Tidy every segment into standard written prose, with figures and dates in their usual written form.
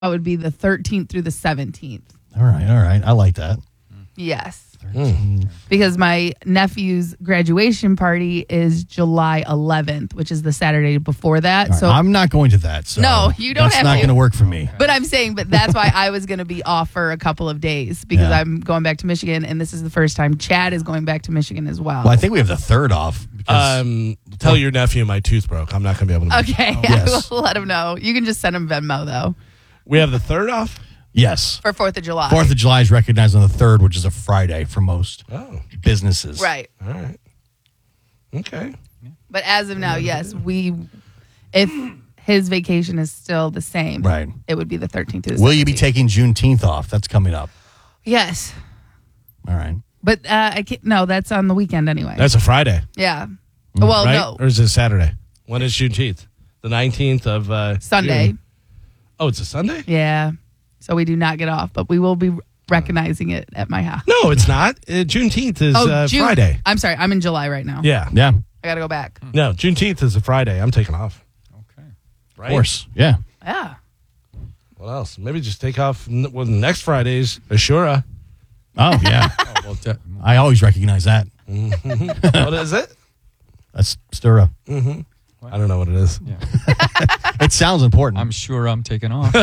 would be the 13th through the 17th. All right. I like that. Yes. Because my nephew's graduation party is July 11th, which is the Saturday before that. Right, so I'm not going to that. So no, you don't have to. That's not going to work for me. But I'm saying, that's why I was going to be off for a couple of days because I'm going back to Michigan, and this is the first time Chad is going back to Michigan as well. Well, I think we have the 3rd off. Tell your nephew my tooth broke. I'm not going to be able to. Okay, yes. I will let him know. You can just send him Venmo though. We have the 3rd off? Yes. For 4th of July. 4th of July is recognized on the 3rd, which is a Friday for most businesses. Right. All right. Okay. But as of now, yes, if his vacation is still the same, right, it would be the 13th through the 17th. Will you be taking Juneteenth off? That's coming up. Yes. All right. But I can't, no, that's on the weekend anyway. That's a Friday. Yeah. Well, right? no. Or is it Saturday? When is Juneteenth? The 19th of Sunday. June. Oh, it's a Sunday? Yeah. So we do not get off, but we will be recognizing it at my house. No, it's not. Juneteenth is June. Friday. I'm sorry. I'm in July right now. Yeah. Yeah. I got to go back. No, Juneteenth is a Friday. I'm taking off. Okay. Right? Of course. Yeah. Yeah. What else? Maybe just take off next Friday's Ashura. Oh, yeah. Well, I always recognize that. What is it? That's Stura. I don't know what it is. yeah. It sounds important. I'm sure I'm taking off.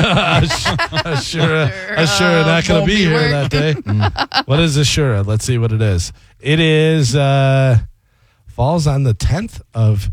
Ashura not going to be here that day. What is Ashura? Let's see what it is. It is falls on the 10th of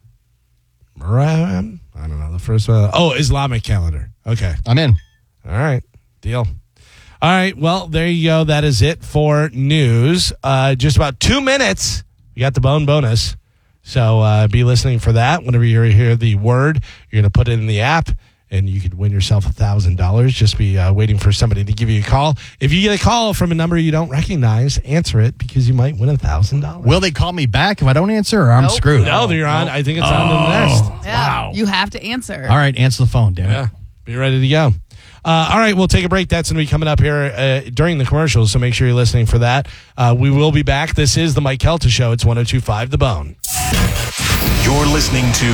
Muharram. I don't know the first one. Oh, Islamic calendar. Okay. I'm in. All right. Deal. All right. Well, there you go. That is it for news. Just about 2 minutes. We got the bone bonus. So be listening for that. Whenever you hear the word, you're going to put it in the app, and you could win yourself $1,000. Just be waiting for somebody to give you a call. If you get a call from a number you don't recognize, answer it because you might win $1,000. Will they call me back if I don't answer, or I'm screwed? No, you're on. I think it's on to the next. Yeah. Wow. You have to answer. All right, answer the phone, damn it. Yeah. Be ready to go. All right, we'll take a break. That's going to be coming up here during the commercials, so make sure you're listening for that. We will be back. This is the Mike Kelta Show. It's 102.5 The Bone. You're listening to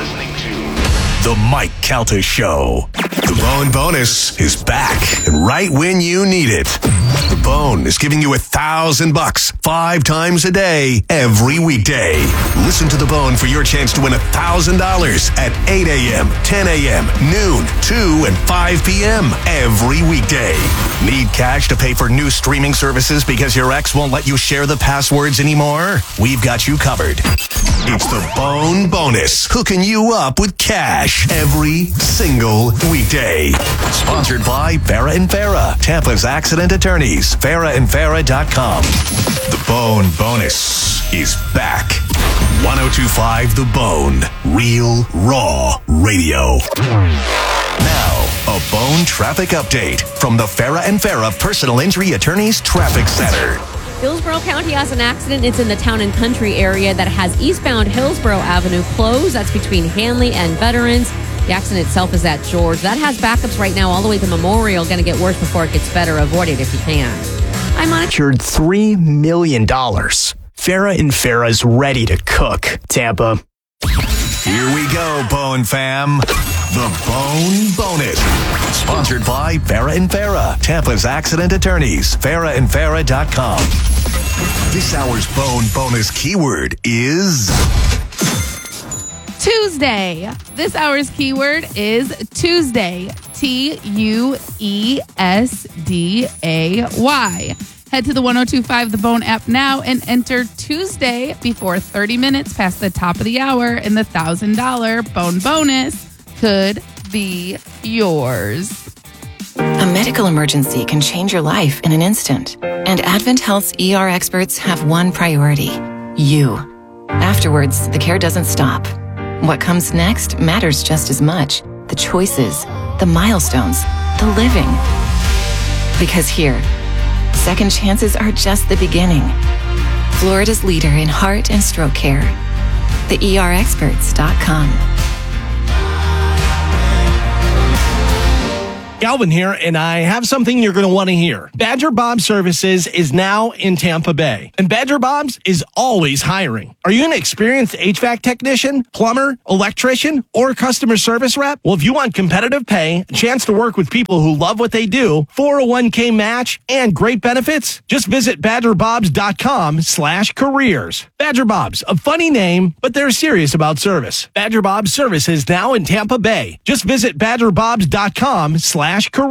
the Mike Kelta Show. The Bone Bonus is back, and right when you need it. The Bone is giving you $1,000 5 times a day, every weekday. Listen to The Bone for your chance to win $1,000 at 8 a.m., 10 a.m., noon, 2, and 5 p.m. every weekday. Need cash to pay for new streaming services because your ex won't let you share the passwords anymore? We've got you covered. It's the Bone Bonus, hooking you up with cash every single weekday. Sponsored by Farah and Farah, Tampa's accident attorneys, farahandfarah.com. The Bone Bonus is back. 102.5 The Bone, real, raw radio. Now, a Bone traffic update from the Farah and Farah Personal Injury Attorneys Traffic Center. Hillsborough County has an accident. It's in the Town and Country area that has eastbound Hillsborough Avenue closed. That's between Hanley and Veterans. The accident itself is at George. That has backups right now all the way to Memorial. Going to get worse before it gets better. Avoid it if you can. I'm on Secured $3 million. Farah and Farah's ready to cook. Tampa. Here we go, Bone fam. The Bone Bonus. Sponsored by Farah and Farah, Tampa's accident attorneys, farahandfarah.com. This hour's Bone Bonus keyword is Tuesday. This hour's keyword is Tuesday. Tuesday. Head to the 102.5 The Bone app now and enter Tuesday before 30 minutes past the top of the hour, and the $1,000 Bone Bonus could be yours. A medical emergency can change your life in an instant. And Advent Health's ER experts have one priority: you. Afterwards, the care doesn't stop. What comes next matters just as much. The choices, the milestones, the living. Because here, second chances are just the beginning. Florida's leader in heart and stroke care. TheERexperts.com. Galvin here, and I have something you're going to want to hear. Badger Bob Services is now in Tampa Bay, and Badger Bob's is always hiring. Are you an experienced HVAC technician, plumber, electrician, or customer service rep? Well, if you want competitive pay, a chance to work with people who love what they do, 401k match, and great benefits, just visit badgerbobs.com/careers. Badger Bob's, a funny name, but they're serious about service. Badger Bob's Services now in Tampa Bay. Just visit badgerbobs.com/careers.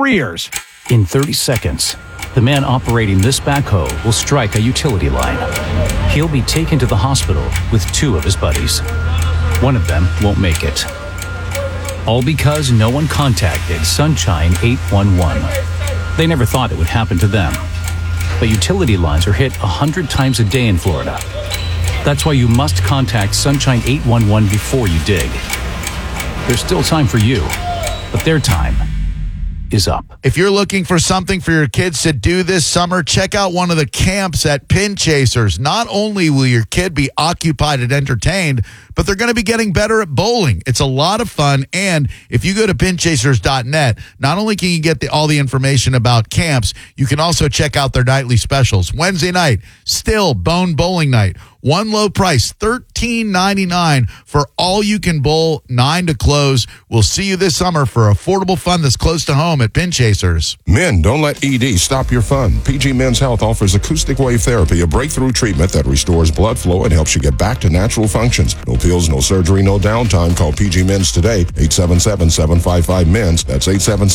In 30 seconds, the man operating this backhoe will strike a utility line. He'll be taken to the hospital with 2 of his buddies. One of them won't make it. All because no one contacted Sunshine 811. They never thought it would happen to them. But utility lines are hit 100 times a day in Florida. That's why you must contact Sunshine 811 before you dig. There's still time for you, but their time is up. If you're looking for something for your kids to do this summer, check out one of the camps at Pin Chasers. Not only will your kid be occupied and entertained, but they're going to be getting better at bowling. It's a lot of fun, and if you go to pinchasers.net, not only can you get all the information about camps, you can also check out their nightly specials. Wednesday night, still Bone Bowling Night. One low price, $13.99 for all you can bowl, 9 to close. We'll see you this summer for affordable fun that's close to home at Pin Chasers. Men, don't let ED stop your fun. PG Men's Health offers acoustic wave therapy, a breakthrough treatment that restores blood flow and helps you get back to natural functions. No pills, no surgery, no downtime. Call PG Men's today, 877-755-MENS. That's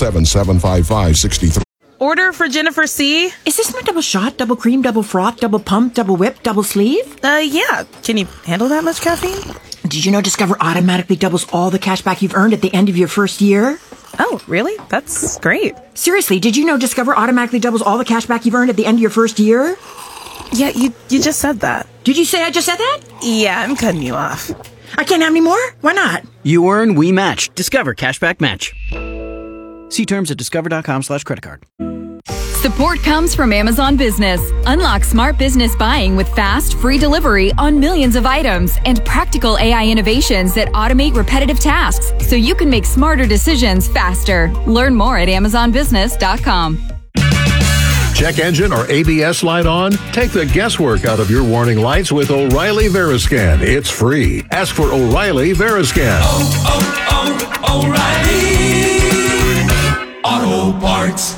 877-755-63. Order for Jennifer C. Is this my double shot, double cream, double froth, double pump, double whip, double sleeve? Yeah. Can you handle that much caffeine? Did you know Discover automatically doubles all the cash back you've earned at the end of your first year? Oh, really? That's great. Seriously, did you know Discover automatically doubles all the cash back you've earned at the end of your first year? Yeah, you just said that. Did you say I just said that? Yeah, I'm cutting you off. I can't have any more? Why not? You earn, we match. Discover Cashback Match. See terms at discover.com/creditcard. Support comes from Amazon Business. Unlock smart business buying with fast, free delivery on millions of items and practical AI innovations that automate repetitive tasks so you can make smarter decisions faster. Learn more at amazonbusiness.com. Check engine or ABS light on? Take the guesswork out of your warning lights with O'Reilly Veriscan. It's free. Ask for O'Reilly Veriscan. O'Reilly Auto Parts.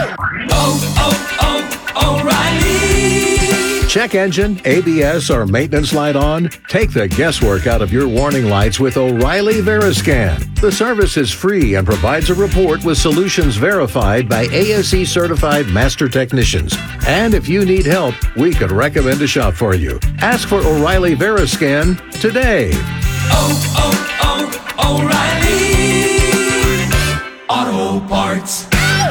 O'Reilly. Check engine, ABS, or maintenance light on? Take the guesswork out of your warning lights with O'Reilly Veriscan. The service is free and provides a report with solutions verified by ASE certified master technicians. And if you need help, we could recommend a shop for you. Ask for O'Reilly Veriscan today. O'Reilly Auto Parts.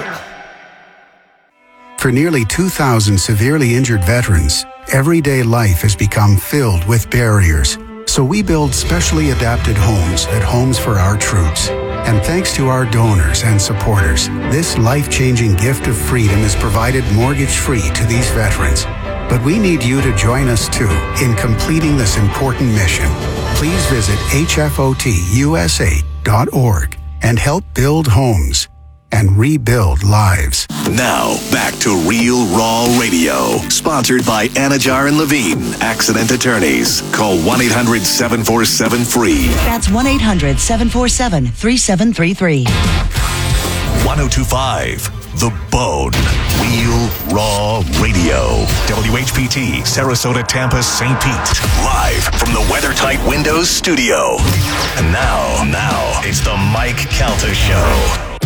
For nearly 2,000 severely injured veterans, everyday life has become filled with barriers. So we build specially adapted homes at Homes for Our Troops. And thanks to our donors and supporters, this life-changing gift of freedom is provided mortgage-free to these veterans. But we need you to join us too in completing this important mission. Please visit hfotusa.org and help build homes and rebuild lives. Now, back to Real Raw Radio. Sponsored by Anajar and Levine, accident attorneys. Call 1-800-747-FREE. That's 1-800-747-3733. 1025, The Bone. Real Raw Radio. WHPT, Sarasota, Tampa, St. Pete. Live from the WeatherTight Windows studio. And now, it's the Mike Calta Show.